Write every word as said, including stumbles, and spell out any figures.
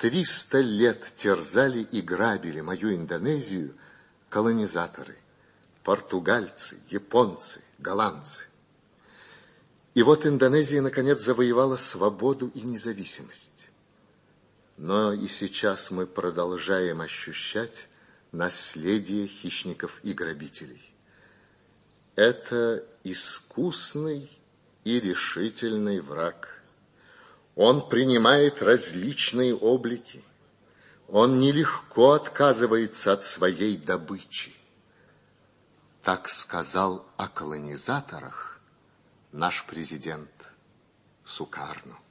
Триста лет терзали и грабили мою Индонезию колонизаторы, португальцы, японцы, голландцы. И вот Индонезия, наконец, завоевала свободу и независимость. Но и сейчас мы продолжаем ощущать наследие хищников и грабителей. Это искусный и решительный враг. Он принимает различные облики. Он нелегко отказывается от своей добычи. Так сказал о колонизаторах наш президент Сукарно.